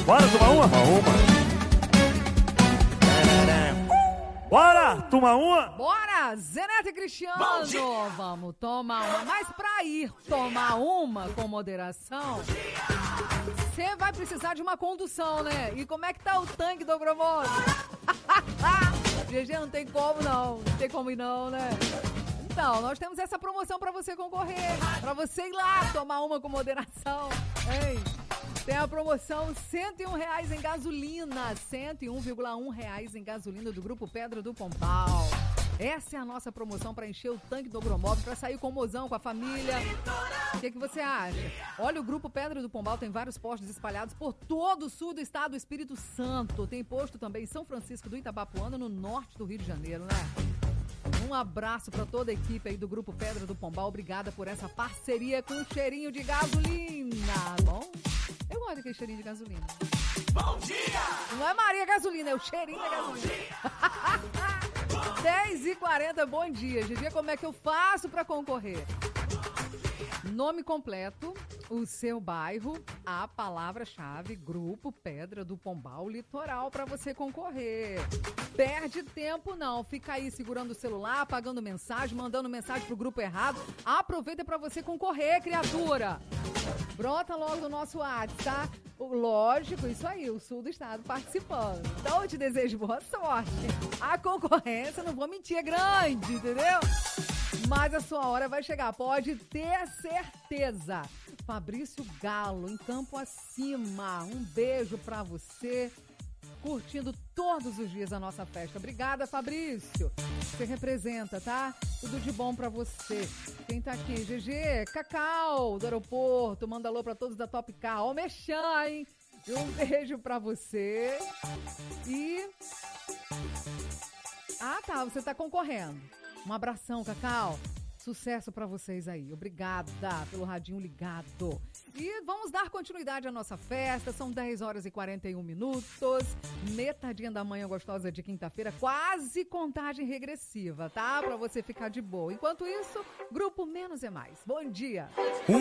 Bora tomar uma? Bora tomar uma? Bora, Zeneto e Cristiano. Vamos tomar uma. Mas pra ir tomar uma com moderação, você vai precisar de uma condução, né? E como é que tá o tanque do Ogromoto? GG, não tem como não. Não tem como ir não, né? Então, nós temos essa promoção pra você concorrer. Pra você ir lá tomar uma com moderação. Hein? Tem a promoção R$101 em gasolina. R$101,1 em gasolina do Grupo Pedra do Pombal. Essa é a nossa promoção para encher o tanque do Ogromóvel, para sair com o mozão, com a família. O que você acha? Olha, o Grupo Pedra do Pombal tem vários postos espalhados por todo o sul do estado do Espírito Santo. Tem posto também em São Francisco do Itabapuana, no norte do Rio de Janeiro, né? Um abraço para toda a equipe aí do Grupo Pedra do Pombal. Obrigada por essa parceria com cheirinho de gasolina. Bom, eu gosto daquele cheirinho de gasolina. Bom dia! Não é Maria Gasolina, é o cheirinho da gasolina. 10h40, bom dia. GG, como é que eu faço para concorrer? Nome completo, o seu bairro, a palavra-chave, Grupo Pedra do Pombal Litoral para você concorrer. Perde tempo não, fica aí segurando o celular, apagando mensagem, mandando mensagem pro grupo errado. Aproveita para você concorrer, criatura. Brota logo no nosso WhatsApp, tá? Lógico, isso aí, o sul do estado participando. Então eu te desejo boa sorte. A concorrência, não vou mentir, é grande, entendeu? Mas a sua hora vai chegar, pode ter certeza. Fabrício Galo, em Campo Acima. Um beijo pra você, curtindo todos os dias a nossa festa. Obrigada, Fabrício. Você representa, tá? Tudo de bom pra você. Quem tá aqui? GG, Cacau, do aeroporto. Manda alô pra todos da Top Car. Ó, Mexã, hein? E um beijo pra você. E... Ah, tá, você tá concorrendo. Um abração, Cacau. Sucesso pra vocês aí. Obrigada pelo radinho ligado. E vamos dar continuidade à nossa festa. São 10h41. Metadinha da manhã gostosa de quinta-feira. Quase contagem regressiva, tá? Pra você ficar de boa. Enquanto isso, Grupo Menos é Mais. Bom dia.